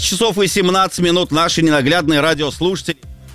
часов и 17 минут, наши ненаглядные радиослушатели.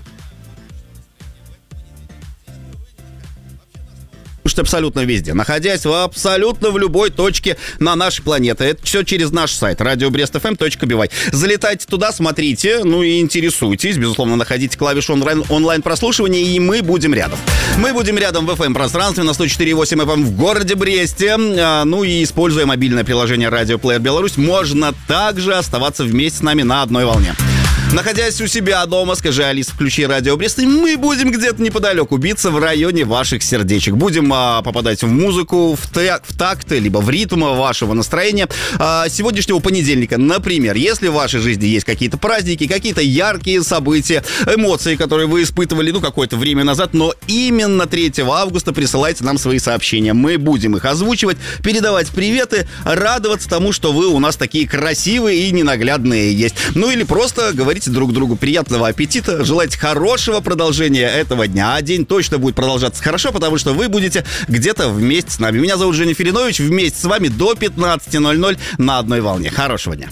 Абсолютно везде, находясь абсолютно в любой точке на нашей планете. Это все через наш сайт radiobrestfm.by. Залетайте туда, смотрите, ну и интересуйтесь. Безусловно, находите клавишу онлайн-прослушивания, и мы будем рядом. Мы будем рядом в FM-пространстве на 104.8 FM в городе Бресте. Ну и, используя мобильное приложение Radio Player Беларусь, можно также оставаться вместе с нами на одной волне. Находясь у себя дома, скажи: Алис, включи Радио Брест, и мы будем где-то неподалеку биться в районе ваших сердечек. Будем попадать в музыку, в такт, либо в ритм вашего настроения. Сегодняшнего понедельника, например, если в вашей жизни есть какие-то праздники, какие-то яркие события, эмоции, которые вы испытывали, какое-то время назад, но именно 3 августа присылайте нам свои сообщения. Мы будем их озвучивать, передавать приветы, радоваться тому, что вы у нас такие красивые и ненаглядные есть. Ну или просто говорите друг другу приятного аппетита, желайте хорошего продолжения этого дня. А день точно будет продолжаться хорошо, потому что вы будете где-то вместе с нами. Меня зовут Женя Филинович, вместе с вами до 15:00 на одной волне. Хорошего дня.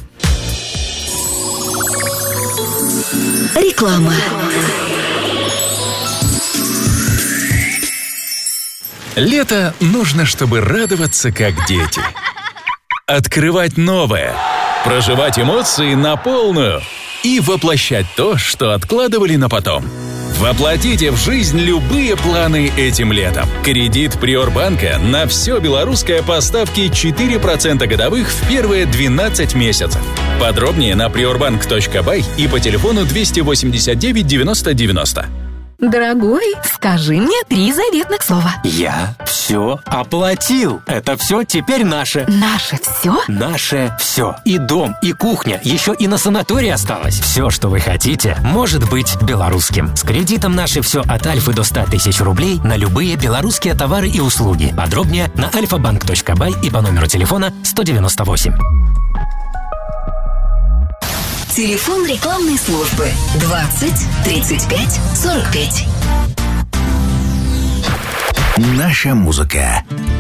Реклама. Лето нужно, чтобы радоваться, как дети. Открывать новое, проживать эмоции на полную и воплощать то, что откладывали на потом. Воплотите в жизнь любые планы этим летом. Кредит Приорбанка на все белорусское по ставке 4% годовых в первые 12 месяцев. Подробнее на priorbank.by и по телефону 289 90 90. Дорогой, скажи мне 3 заветных слова. Я все оплатил. Это все теперь наше. Наше все? Наше все. И дом, и кухня, еще и на санатории осталось. Все, что вы хотите, может быть белорусским. С кредитом «Наше все» от Альфы до 100 тысяч рублей на любые белорусские товары и услуги. Подробнее на alfabank.by и по номеру телефона 198. Телефон рекламной службы 20 35 45. Наша музыка.